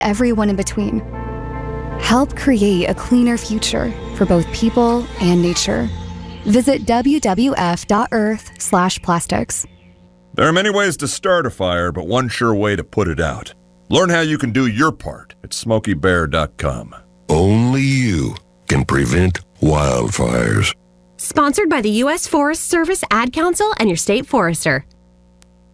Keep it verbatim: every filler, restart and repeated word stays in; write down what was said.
everyone in between. Help create a cleaner future for both people and nature. Visit W W F dot earth slash plastics. There are many ways to start a fire, but one sure way to put it out. Learn how you can do your part at smokey bear dot com. Only you can prevent wildfires. Sponsored by the U S Forest Service Ad Council and your state forester.